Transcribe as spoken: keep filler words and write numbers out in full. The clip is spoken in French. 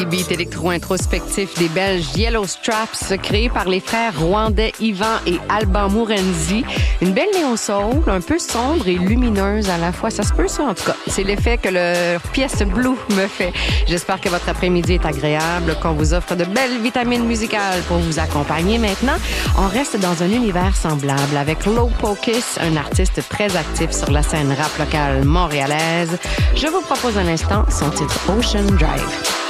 Beat électro-introspectif des Belges Yellow Straps, créé par les frères rwandais Yvan et Alban Mourenzi. Une belle néo-soul, un peu sombre et lumineuse à la fois. Ça se peut, ça, en tout cas. C'est l'effet que le pièce Blue me fait. J'espère que votre après-midi est agréable, qu'on vous offre de belles vitamines musicales pour vous accompagner. Maintenant, on reste dans un univers semblable avec Low Pocus, un artiste très actif sur la scène rap locale montréalaise. Je vous propose un instant son titre Ocean Drive.